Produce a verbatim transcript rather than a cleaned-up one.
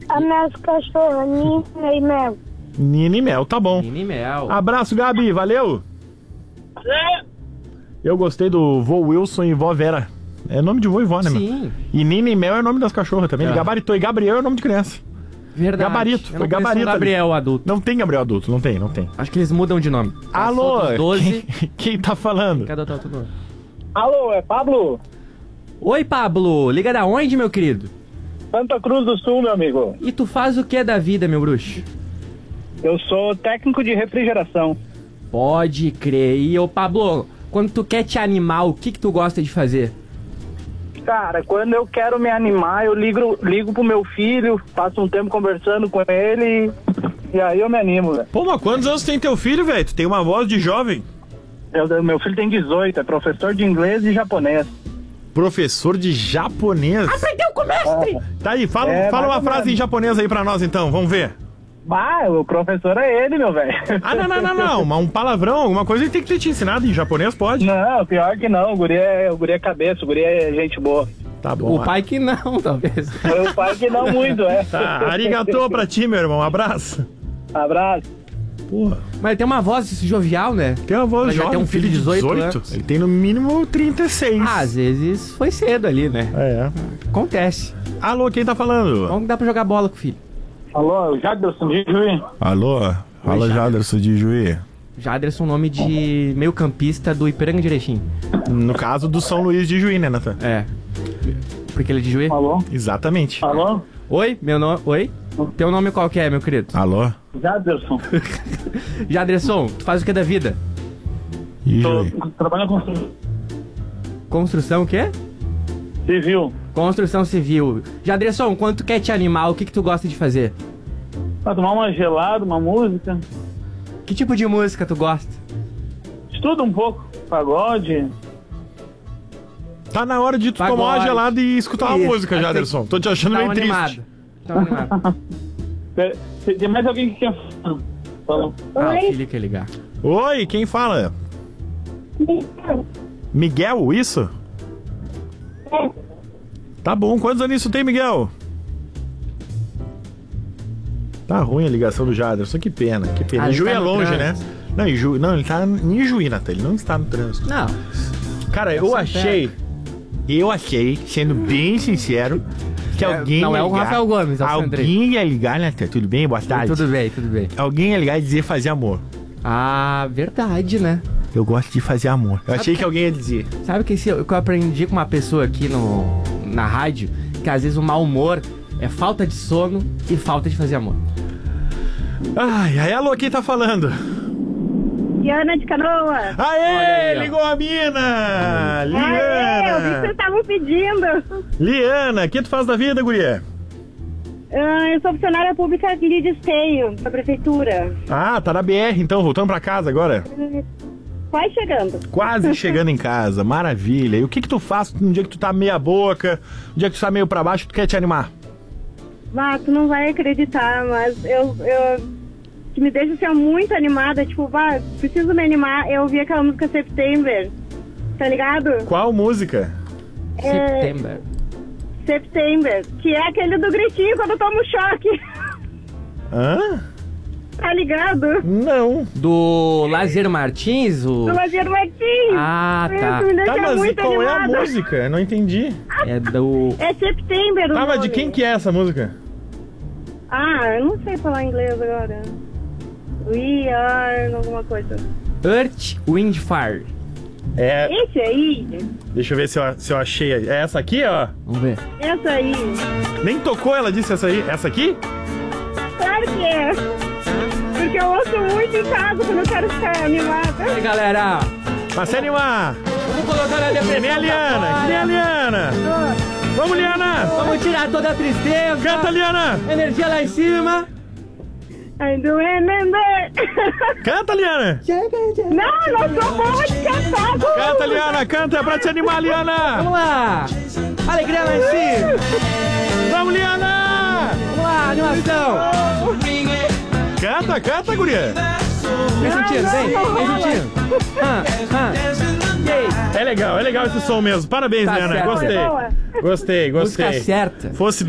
As minhas cachorras, Nina e Mel. Nina e Mel, tá bom. Nina e Mel. Abraço, Gabi, valeu. É. Eu gostei do vô Wilson e vó Vera. É nome de vô e vó, né, meu? Sim. E Nina e Mel é nome das cachorras também. É. Ele gabaritou. E Gabriel é nome de criança. Verdade. Gabarito. Eu Foi não conheço gabarito. um Gabriel adulto. Não tem Gabriel adulto, não tem, não tem. Acho que eles mudam de nome. Alô? Passou dos doze. Quem, quem tá falando? Cada outro outro nome. Alô, é Pablo? Oi, Pablo. Liga da onde, meu querido? Santa Cruz do Sul, meu amigo. E tu faz o que da vida, meu bruxo? Eu sou técnico de refrigeração. Pode crer. E, ô, Pablo, quando tu quer te animar, o que que tu gosta de fazer? Cara, quando eu quero me animar, eu ligo, ligo pro meu filho, passo um tempo conversando com ele e aí eu me animo, velho. Pô, mas quantos anos tem teu filho, velho? Tu tem uma voz de jovem. Eu- Meu filho tem dezoito, é professor de inglês e japonês. Professor de japonês. Aprendeu com o mestre! Tá aí, fala, É, fala mais uma ou frase menos. em japonês aí pra nós então, vamos ver. Bah, o professor é ele, meu velho. Ah, não, não, não, não, mas um palavrão, alguma coisa ele tem que ter te ensinado em japonês, pode? Não, pior que não, o guri é, o guri é cabeça, o guri é gente boa. Tá bom. O pai que não, talvez. O pai que não muito, é. Tá, arigatô pra ti, meu irmão, um abraço. Abraço. Porra, Mas ele tem uma voz jovial, né? tem uma voz Mas já jovem, tem um filho de dezoito, né? Ele tem no mínimo trinta e seis. Ah, às vezes foi cedo ali, né? É. Acontece. Alô, quem tá falando? Como que dá pra jogar bola com o filho? Alô, o Jaderson de Juí. Alô, fala Jaderson de Juí. Jaderson, nome de meio campista do Ipiranga de Erechim. No caso do São Luís de Juí, né, Nathan? É. Porque ele é de Juí. Alô? Exatamente. Alô? Oi, meu nome... Oi? Teu nome qual que é, meu querido? Alô? Jaderson. Jaderson, tu faz o que da vida? E Tô Juí? trabalhando com Construção o quê? civil. Construção civil. Jaderson, quando tu quer te animar, o que que tu gosta de fazer? Pra tomar uma gelada, uma música. Que tipo de música tu gosta? Estuda um pouco. Pagode. Tá na hora de tu Pagode. tomar uma gelada e escutar uma Isso. música, Aí Jaderson. Tô te achando Tá meio triste. animado. Tá animado. Tem tem mais alguém que quer falar? Falou. Ah, o Oi? filho quer ligar. Oi, quem fala? Miguel, isso? Tá bom, quantos anos isso tem, Miguel? Tá ruim a ligação do Jaderson, que pena, que pena. Ah, E ele Juí tá é no longe, trânsito. né? Não, em Ju... não, ele tá em Juí, Nathan, ele não está no trânsito. Não. Cara, eu achei, eu achei, sendo bem sincero, que É, alguém não ia é o ligar, Rafael Gomes, é o Sandrei. alguém ia ligar, Nathan, tudo bem? Boa tarde. Tudo bem, tudo bem. Alguém ia ligar e dizer fazer amor. Ah, verdade, né? Eu gosto de fazer amor. Eu achei que alguém ia dizer. Sabe que esse, o que eu aprendi com uma pessoa aqui no, na rádio, que às vezes o mau humor é falta de sono e falta de fazer amor. Ai, ai, alô, quem tá falando? Diana de Canoas. Aê, aí, ó. ligou a mina! Aê, eu vi que vocês Liana! estavam pedindo. Liana, o que tu faz da vida, guria? Ah, eu sou funcionária pública de esteio da prefeitura. Ah, tá na B R então, voltando pra casa agora. Vai chegando. Quase chegando em casa, maravilha. E o que que tu faz no dia que tu tá meia boca, no dia que tu tá meio pra baixo, tu quer te animar? Vá, tu não vai acreditar, mas eu, eu que me deixa assim, muito animada, tipo, vá, preciso me animar. Eu ouvi aquela música September, tá ligado? Qual música? É, September. September, que é aquele do gritinho quando toma um choque, Hã? tá ligado? Não. Do Lazer Martins, o... Do Lazier Martins. Ah, tá. Isso me deixa Tá, mas muito qual é a animada. música? Eu não entendi. É do... É September o Tá, mas de nome. quem que é essa música? Ah, eu não sei falar inglês agora. We are alguma coisa. Earth, Wind, Fire. É, Esse aí, deixa eu ver se eu, se eu achei. É essa aqui, ó. Vamos ver. essa aí. Nem tocou, ela disse essa aí. Essa aqui? Claro que é. Porque eu ouço muito em casa quando eu quero ficar animada. E aí, galera, Pra se animar. vamos colocar na depressão. Que nem a Liana, pra que nem a fora. Liana. Vamos, Liana. Vamos tirar toda a tristeza. Canta, Liana. Energia lá em cima. I do remember. Canta, Liana. Não, não sou boa de cantar. Canta, Liana. Canta pra te animar, Liana. Vamos lá. Alegria lá em cima. Vamos, Liana. Vamos lá, animação. Canta, canta, guria. Vem sentindo, vem, vem sentindo. Ah, ah. E aí? É legal, é legal esse som mesmo. Parabéns, Tá Liana. certo. Gostei. Boa. Gostei, gostei. Música certa. Fosse